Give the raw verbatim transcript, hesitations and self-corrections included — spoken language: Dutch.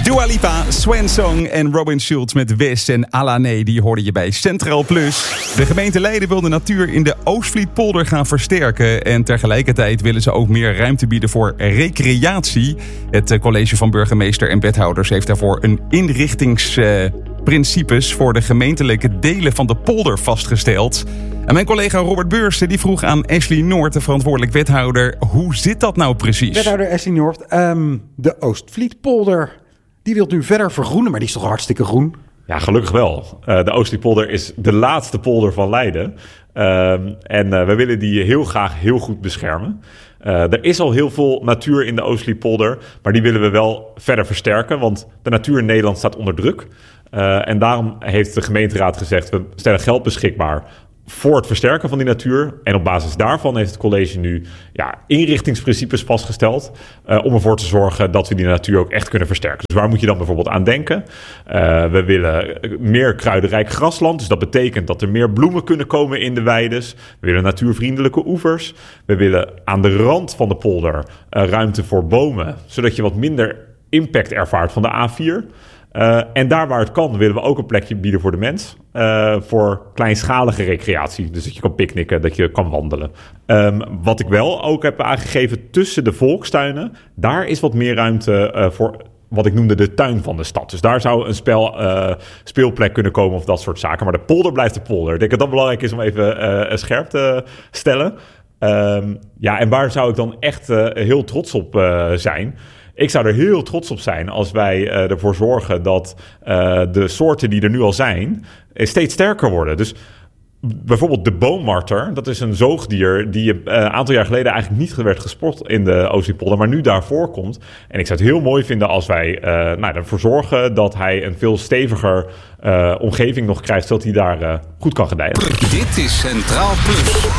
Dua Lipa, Swan Song en Robin Schulz met Wes en Alané, die hoorde je bij Centraal Plus. De gemeente Leiden wil de natuur in de Oostvlietpolder gaan versterken. En tegelijkertijd willen ze ook meer ruimte bieden voor recreatie. Het college van burgemeester en wethouders heeft daarvoor een inrichtingsprincipes voor de gemeentelijke delen van de polder vastgesteld. En mijn collega Robert Beursten die vroeg aan Ashley Noord, de verantwoordelijk wethouder, hoe zit dat nou precies? Wethouder Ashley Noord, um, de Oostvlietpolder, die wilt nu verder vergroenen, maar die is toch hartstikke groen? Ja, gelukkig wel. Uh, de Oostvlietpolder is de laatste polder van Leiden. Uh, en uh, we willen die heel graag heel goed beschermen. Uh, er is al heel veel natuur in de Oostvlietpolder, maar die willen we wel verder versterken, want de natuur in Nederland staat onder druk. Uh, en daarom heeft de gemeenteraad gezegd, we stellen geld beschikbaar voor het versterken van die natuur. En op basis daarvan heeft het college nu ja, inrichtingsprincipes vastgesteld Uh, om ervoor te zorgen dat we die natuur ook echt kunnen versterken. Dus waar moet je dan bijvoorbeeld aan denken? Uh, we willen meer kruidenrijk grasland. Dus dat betekent dat er meer bloemen kunnen komen in de weides. We willen natuurvriendelijke oevers. We willen aan de rand van de polder uh, ruimte voor bomen, zodat je wat minder impact ervaart van de A vier. Uh, en daar waar het kan, willen we ook een plekje bieden voor de mens. Uh, voor kleinschalige recreatie. Dus dat je kan picknicken, dat je kan wandelen. Um, wat ik wel ook heb aangegeven tussen de volkstuinen, daar is wat meer ruimte uh, voor wat ik noemde de tuin van de stad. Dus daar zou een spel, uh, speelplek kunnen komen of dat soort zaken. Maar de polder blijft de polder. Ik denk dat dat belangrijk is om even uh, scherp te stellen. Um, ja, en waar zou ik dan echt uh, heel trots op uh, zijn? Ik zou er heel trots op zijn als wij uh, ervoor zorgen dat uh, de soorten die er nu al zijn steeds sterker worden. Dus bijvoorbeeld de boommarter, dat is een zoogdier die een uh, aantal jaar geleden eigenlijk niet werd gespot in de Oostvlietpolder, maar nu daar voorkomt. En ik zou het heel mooi vinden als wij uh, nou, ervoor zorgen dat hij een veel steviger uh, omgeving nog krijgt, zodat hij daar uh, goed kan gedijen. Dit is Centraal Plus.